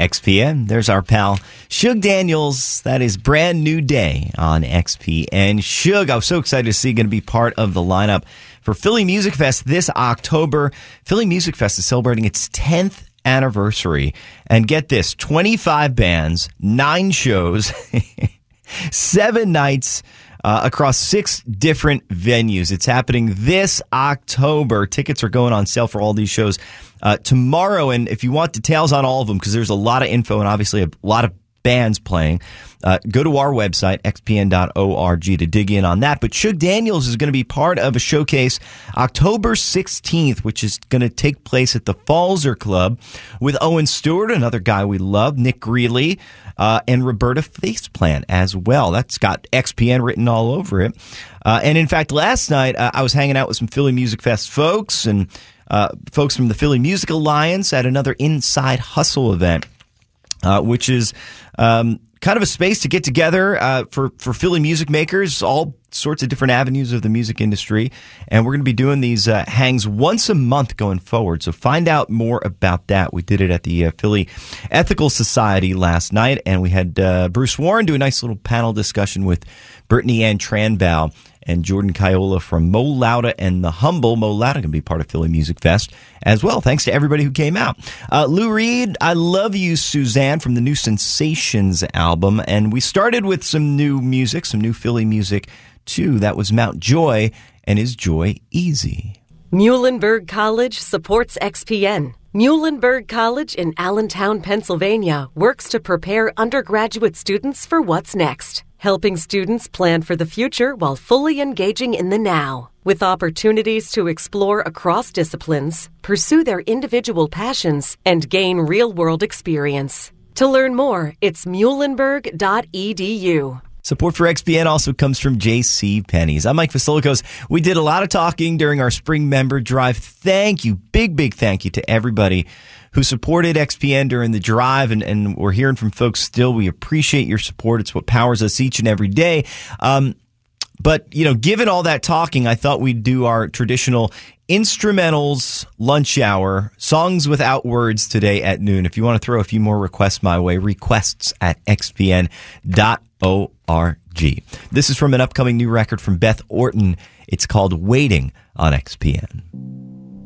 XPN. There's our pal, Shug Daniels. That is Brand New Day on XPN. Shug, I was so excited to see going to be part of the lineup for Philly Music Fest this October. Philly Music Fest is celebrating its 10th anniversary. And get this, 25 bands, 9 shows, 7 nights, across 6 different venues. It's happening this October. Tickets are going on sale for all these shows tomorrow. And if you want details on all of them, because there's a lot of info and obviously a lot of bands playing, go to our website, xpn.org, to dig in on that. But Shug Daniels is going to be part of a showcase October 16th, which is going to take place at the Falzer Club with Owen Stewart, another guy we love, Nick Greeley, and Roberta Faceplant as well. That's got XPN written all over it. And in fact, last night I was hanging out with some Philly Music Fest folks and folks from the Philly Music Alliance at another Inside Hustle event, which is kind of a space to get together for Philly music makers, all sorts of different avenues of the music industry. And we're going to be doing these hangs once a month going forward. So find out more about that. We did it at the Philly Ethical Society last night, and we had Bruce Warren do a nice little panel discussion with Brittany Ann Tranbow and Jordan Kiola from Mo Lauda and The Humble. Mo Lauda going to be part of Philly Music Fest as well. Thanks to everybody who came out. Lou Reed, I Love You, Suzanne from the new Sensations album. And we started with some new music, some new Philly music too. That was Mount Joy and Is Joy Easy? Muhlenberg College supports XPN. Muhlenberg College in Allentown, Pennsylvania works to prepare undergraduate students for what's next, helping students plan for the future while fully engaging in the now. With opportunities to explore across disciplines, pursue their individual passions, and gain real-world experience. To learn more, it's muhlenberg.edu. Support for XPN also comes from J.C. Penney's. I'm Mike Vasilikos. We did a lot of talking during our spring member drive. Thank you. Big thank you to everybody who supported XPN during the drive. And we're hearing from folks still. We appreciate your support. It's what powers us each and every day. But, given all that talking, I thought we'd do our traditional instrumentals lunch hour, songs without words today at noon. If you want to throw a few more requests my way, requests at xpn.org. This is from an upcoming new record from Beth Orton. It's called Waiting on XPN.